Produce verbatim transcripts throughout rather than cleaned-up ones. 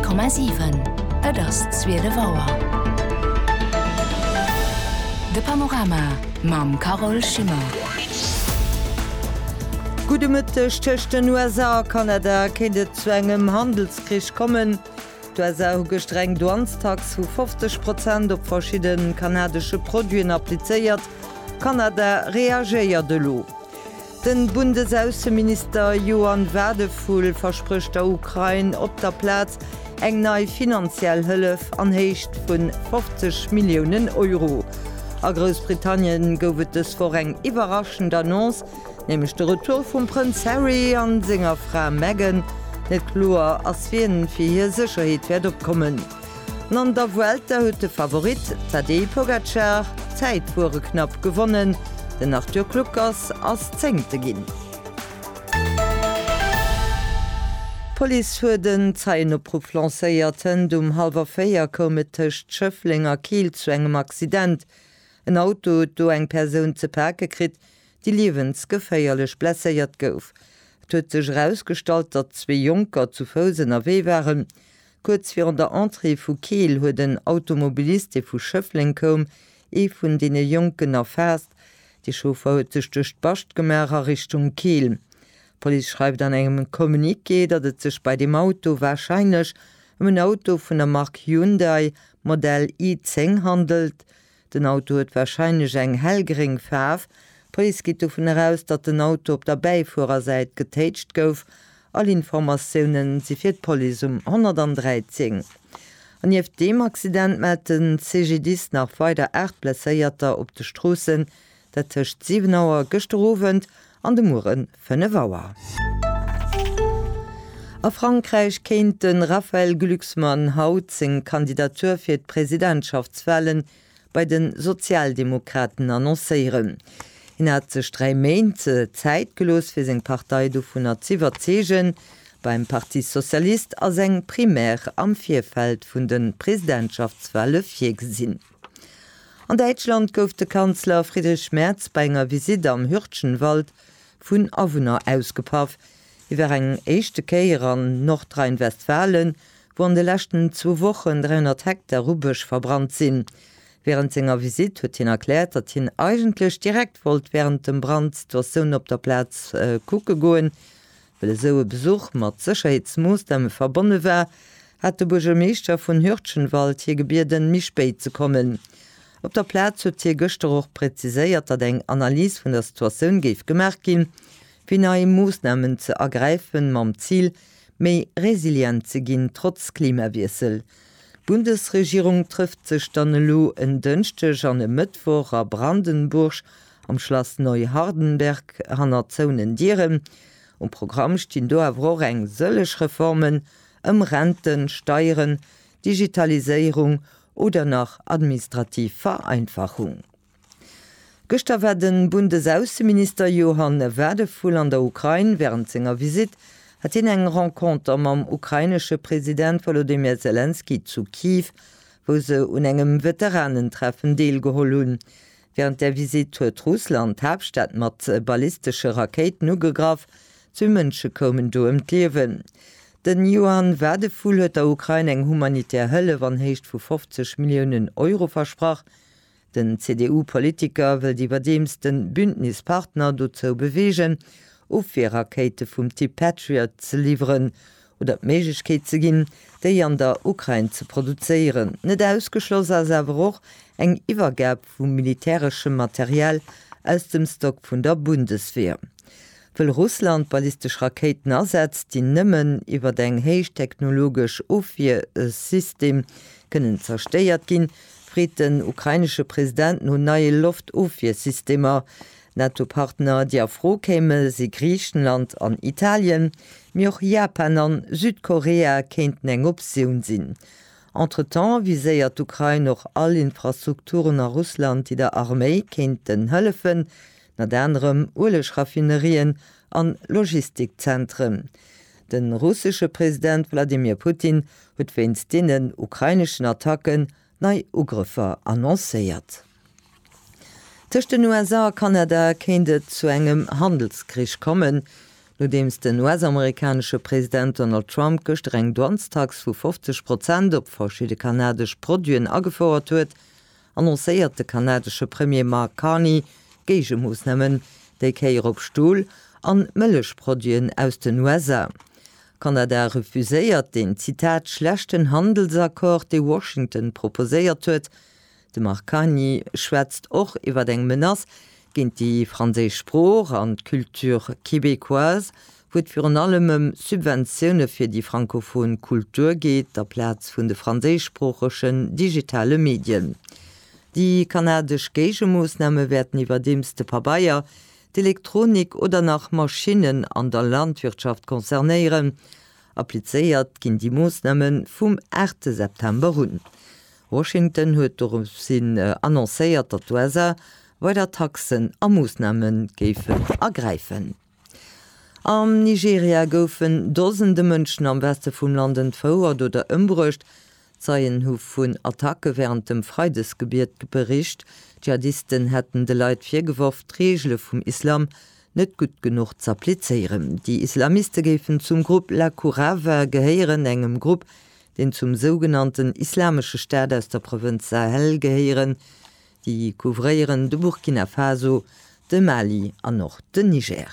Komma sieben Et ass Zwiede Waer. De Panorama mam Carol Schimmer. Gute Mëttech töchten U S A, Kanada kennet zu engem Handelskrich kommen. Du S A gestreng Duanstax vu fünfzig Prozent op verschieden kanadische Produien appliéiert. Kanada reageiert de lo. Den Bundesaußenminister Johann Wadefuhl verspricht der Ukraine op der Platz eng nei finanziell Hëllef anhéicht vun fünfzig Millionen Euro. A Großbritannien gouft es vor eng iwwerraschend Annonce, nämlich de Retour vum Prinz Harry an Singerfrau Meghan, net klar ass wienen fir hir Sicherheet werd opkommen. An der Vuelta huet de Favorit Tadej Pogačar Zeit wurde knapp gewonnen, den Arthur Kluckers ass zengte ginn. Police huet den Zeienopruf lacéierten dum halber Féier kommet techt Schëfflinger Kiel zu engem Accident. Ein Auto do eng Persoun ze Perke krit, die liewensgeféierlech blässeiert gouf. Huet sech rausstalt, dat zwee Junker zu Fosen erwee waren. Kurz vir an der Entry vu Kiel huet den Automobilist e vu Schëffling kom, e vun dee Jonken erfäst. Die Chauffeur huet sech ducht Baschtgemärer Richtung Kiel. Police schreibt an engem Kommuniké, dat et sech bei dem Auto warscheinlech um ein Auto vun der Mark Hyundai Modell i zehn handelt. Den Auto huet wahrscheinlich eng hellgering Färf. Police geht davon heraus, dat den Auto op der Beifuhrerseite getächt gouf. Alle Informationen sie fir d Police um hundertdreizehn. An jef dem Accident mat den C G dix nach weiter Erdblässeierter op de Strossen, dat techt sieben Auer gestrowen an de Muren fënne Waer. A Frankreich kenint den Raphael Glucksmann haut seg Kandidatur fir d Präsidentschaftswahlen bei den Sozialdemokraten annoncéieren. Hin hat sech drei Mäinte Zeit gelos fir seg Partei do vun der Ziwerzegen beim Parti Sozialist as eng primär am Vierfeld vun den Präsidentschaftswahle fir gesinn. An Deutschland gouf de Kanzler Friedrich Merz bei enger Visit am Hürtschenwald vun Awunner ausgepaff, iwwer eng eischchte Keier an Nordrhein-Westfalen, wo an de lächten zwo Wochen dreihundert Hektar Rubech verbrannt sinn. Während senger Visit huet hin erklärt, dat hin eigentlich direkt wollt während dem Brand d'Situatioun op der Platz äh, kucke goen. Well so e Besuch mat Sicherheitsmaßnahmen verbonne war, hat de Burgermeister vun Hürtschenwald hier gebierden mi spät zu kommen. Op der Platz huet hier gëster och preziséiert, dat eng Analyse vun der Situationun geif gemerk gin, wie nei Maßnahmen ze ergreifen mam Ziel, méi resilient ze ginn trotz Klimawiesel. Bundesregierung trifft sech dann lo en dënchtech an e Mëttwoch a Brandenburg am Schloss Neuhardenberg hanner Zounen Dierem. Um Programm stien do awro eng sëllech Reformen, ëm Renten, Steieren, Digitalisierung oder nach Administrativvereinfachung. Gëster war den Bundesaußenminister Johann Wadefuhl an der Ukraine während senger Visit hat in eng Rencontre am ukrainische Präsident Volodymyr Zelensky zu Kiew, wo se un engem Veteranentreffen deelgeholun. Während der Visit huet Russland Hauptstadt mat ballistische Raketen ugegraf, zu Mënsche kommen do em Liewen. Den Johann Wadefuhl huet der Ukraine eng humanitär Hëlle van heicht vu fünfzig Millionen Euro versprach. Den C D U-Politiker will die überdems den Bündnispartner dozo bewegen, auf Rakete vum Typ Patriot ze liefern oder Meigkeet ze ginn, déi an der Ukraine zu produzieren. Net ausgeschloss as awer och eng Iwergab vum militärschem Material aus dem Stock vun der Bundeswehr. Well Russland ballistisch Raketen ersetzt, die nëmmen iwwer deng héich technologisch Ofir-System kënnen zersteiert ginn, friet den ukrainische Präsidenten hun neie Luft-Ofir-Systemer, NATO-Partner, die afro käme, sie Griechenland an Italien, mir auch Japan an Südkorea kennten eng Option sinn. Entretemps viséiert Ukraine noch all Infrastrukturen a Russland, die der Armee kennten hëllefen, nad anderem Urlech-Raffinerien an Logistikzentren. Den russische Präsident Wladimir Putin huet wennst denen ukrainischen Attacken nei Ugriffer annoncéiert. Tëcht den U S A Kanada kennet zu engem Handelskrich kommen. Nodems den U S-amerikanische Präsident Donald Trump gestreng donnerstags vu fünfzig Prozent op verschiedene kanadisch Produen angefordert huet, annoncéiert de kanadische Premier Mark Carney Gege muss nemmen, déi keier op Stuhl an Mëllechproduen aus den U S A. Kanada refuséiert den Zitat schlechten Handelsakkord, de Washington proposéiert huet. De Marcani schwätzt och iwwer deng Menace ginint die Franzésisch Sprach an Kultur québécoise, wo et virun allem Subventionioune fir die frankophon Kultur geht, der Platz vun de franzésischspracheschen digitale Medien. Die kanadisch Gegemoosname werden iwwer demste paar Bayier, d'Elektronik oder nach Maschinen an der Landwirtschaft konzernéieren. Appliéiert ginn die Moosnamen vum ersten September run. Washington huet dorum sinn äh, annoncéiert dat U S A weiter Taxen a Moosnamen géfen ergreifen. Am Nigeria goufen dosende Mënschen am Weste vum Landen verhuert oder ëmbrucht, zeien hu vun Attacke während dem Freidesgebiet bericht. Dschihadisten hätten de Leiit virgeworf d'Regelle vum Islam net gut genug zu applizieren. Die Islamisten gefen zum Grupp La Courava geheieren engem Grupp, den zum sogenannten Islamische Staat aus der Provinz Sahel geheieren, die couvrieren de Burkina Faso, de Mali an noch de Niger.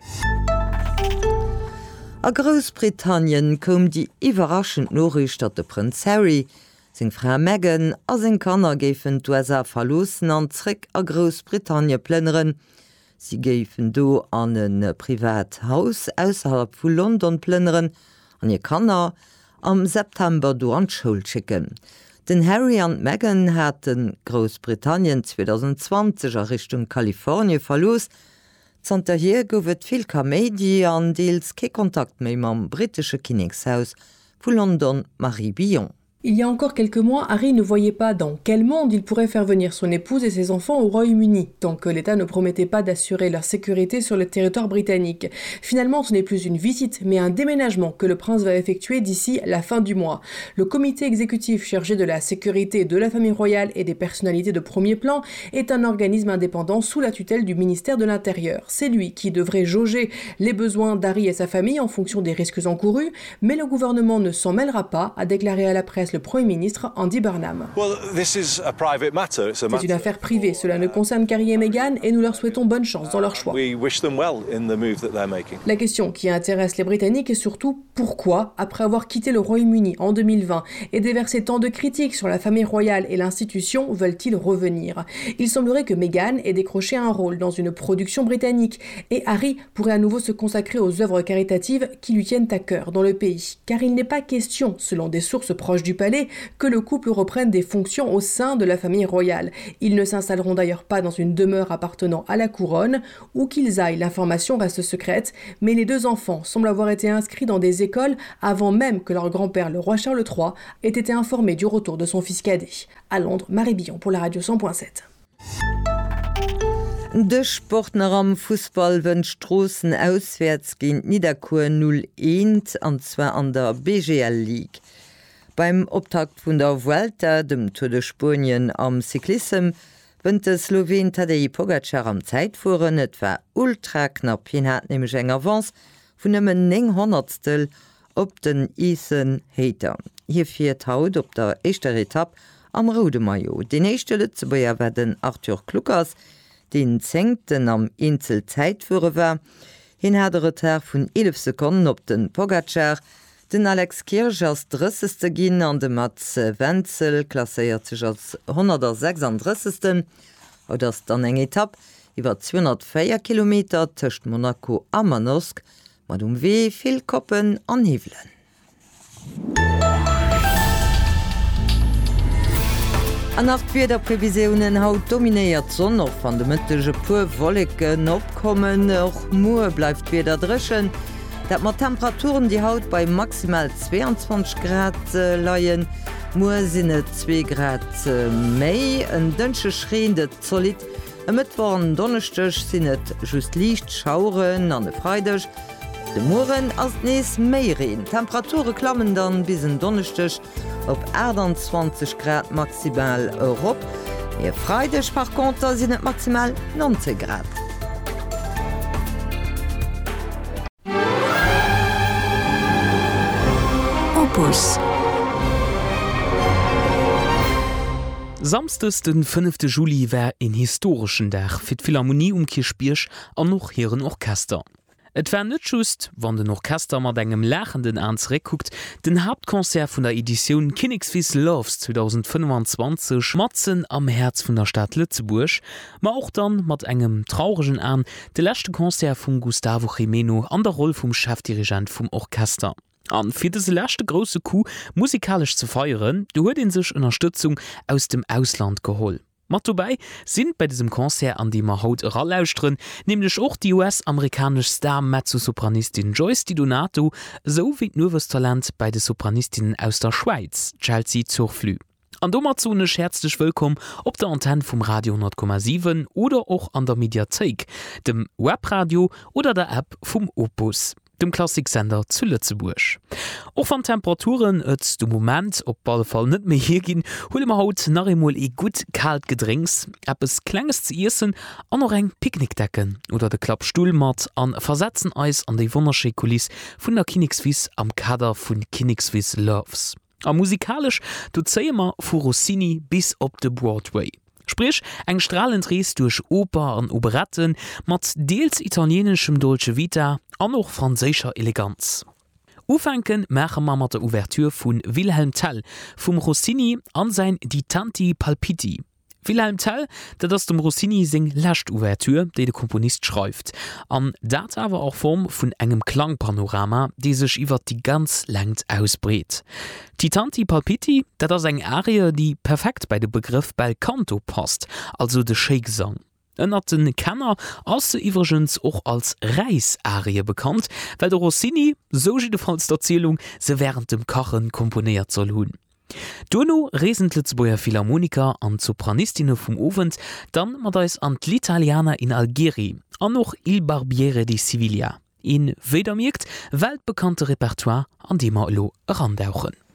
A Großbritannien kom die iwraschend Norricht, dat de Prinz Harry, sing Frau Meghan a seg Kanner géfen d'U S A verlossen an d'Zréck a Großbritannien plënneren. Sie géfen do an een Privathaus ausserhalb vu London plënneren an je Kanner am September do an d'Schule schicken. Den Harry an Meghan hätten Großbritannien zwanzig zwanzig a Richtung Kalifornie verlos. Zanterhier gouft vill Kamedi an deels ke Kontakt méi mam britische Königshaus vu London Marie Billon. Il y a encore quelques mois, Harry ne voyait pas dans quel monde il pourrait faire venir son épouse et ses enfants au Royaume-Uni, tant que l'État ne promettait pas d'assurer leur sécurité sur le territoire britannique. Finalement, ce n'est plus une visite, mais un déménagement que le prince va effectuer d'ici la fin du mois. Le comité exécutif chargé de la sécurité de la famille royale et des personnalités de premier plan est un organisme indépendant sous la tutelle du ministère de l'Intérieur. C'est lui qui devrait jauger les besoins d'Harry et sa famille en fonction des risques encourus, mais le gouvernement ne s'en mêlera pas, a déclaré à la presse le Premier ministre Andy Burnham. Well, this is a private matter. It's a matter. C'est une affaire privée, cela ne concerne qu'Harry et Meghan et nous leur souhaitons bonne chance dans leur choix. We wish them well in the move that they're making. La question qui intéresse les Britanniques est surtout pourquoi, après avoir quitté le Royaume-Uni en deux mille vingt et déversé tant de critiques sur la famille royale et l'institution, veulent-ils revenir? Il semblerait que Meghan ait décroché un rôle dans une production britannique et Harry pourrait à nouveau se consacrer aux œuvres caritatives qui lui tiennent à cœur dans le pays. Car il n'est pas question, selon des sources proches du palais, que le couple reprenne des fonctions au sein de la famille royale. Ils ne s'installeront d'ailleurs pas dans une demeure appartenant à la couronne. Où qu'ils aillent, l'information reste secrète, mais les deux enfants semblent avoir été inscrits dans des écoles avant même que leur grand-père, le roi Charles trois, ait été informé du retour de son fils cadet. À Londres, Marie Billon pour la radio cent point sept. De Sportner am Fußball wëncht Strossen auswärts gin Niederkur null eins anzwer an der B G L League. Beim Optakt vun der Vuelta, dem Tour de Spanien am Cyklism, wënnt de Slowen Tadej Pogacar am Zeitfuhren, et war ultra knapp, hin hat nemch eng Avance vun ëmmen eng Hundertstel op den Ethan Hayter. Hier fir haut op der echter Etapp am Rode Maillot. Den echte Lützebäier war den Arthur Klukas, den zengten am Insel Zeitfuhre war. Hin hat er Retard vun elf Sekunden op den Pogacar. Den Alex Kirch als dreißigste ginn an de Mats Wenzel klasséiert sich als hundertsechsunddreißigsten oder ass dann eng Etapp iwwer zweihundertvier Kilometer tëcht Monaco a Manosque, mat um wee vill Koppen an Hivelen. An nach der Prävisionen haut dominéiert Sonne auf van de mëttege puer Wolleken opkommen, och Mue bleifft wieder dreschen. Dat mat Temperaturen die Haut bei maximal zweiundzwanzig Grad äh, laien, Musinnet zwei Grad äh, méi, en dënsche schreende Zolit, ëmmet waren Donnerstech sinnet just liicht schauren an de Freidech. De Muren ass nees méireen. Temperature klammen dann bis en Donnerstech op achtundzwanzig Grad maximal Europa. E Freidech par Konter sinnet maximal neunzig Grad. Opus. Samstes den fünften Juli wär en historischen Dach fir d'Philharmonie um Kirchbiersch an noch hireieren Orchester. Et wär net just, wann den Orchester mat engem lachenden Ernst rekuckt, den Hauptkonzert vun der Edition Kinnigswiss Loves zwanzig fünfundzwanzig schmatzen am Herz vun der Stadt Lützeburg, ma auch dann mat engem traurigen an de letzte Konzert vum Gustavo Jimeno an der Rolle vum Chefdirigent vum Orchester. An fir dese lachte grosse Coup musikalisch zu feieren, du huet in sech Unterstützung aus dem Ausland geholl. Mat dabei sind bei diesem Konzert an die ma haut ralausren, nämlich auch die U S-amerikanisch Star Mezzosopranistin Joyce Di Donato sowie nuwes Talent bei de Sopranistinnen aus der Schweiz, Chelsea Zurflü. An dommerzone herzlich willkommen op der Antenne vom Radio null Komma sieben oder auch an der Mediathek, dem Webradio oder der App vom Opus, dem Klassiksender zu Lützeburg. Auch von Temperaturen ets du Moment op alle Fall net mehr hier gin, hol immer haut nach einmal e gut kalt Gedrinks, ab es klenges zu essen, an noch eng Picknickdecken oder de Klappstuhlmat an versetzen Eis an die wundersche Kulisse vun der Kinnigswiss am Kader vun Kinnigswiss Loves. A musikalisch du zemer vu Rossini bis op de Broadway. Sprich, eng strahlend Rees durch Oper an Operetten mat deels italienischem Dolce Vita an noch franzécher Eleganz. Ufenken mecher ma mat der Ouverture vun Wilhelm Tell vum Rossini an sein Di Tanti Palpiti. Wilhelm Tell, dat ass dem Rossini sing lächt Ouverture, déi de Komponist schreift. An dat awer auch Form vun engem Klangpanorama, déi sech iwwer die ganz längt ausbreet. Die Tanti Palpiti, dat ass eng Arie, die perfekt bei de Begriff Bel Canto passt, also de Shakesang. Ennner den Kenner ass se iwwergens och als Reisarie bekannt, well de Rossini, so jidefalls d'Erzählung, se während dem Kachen komponiert soll hunn. Dono reesen Lützburger Philharmoniker an Sopranistine vum Ofent, dann mat eis an l'Italianer in Algeri, an noch Il Barbiere di Siviglia. In wedermirkt weltbekannte Repertoire an dem er lo randauchen.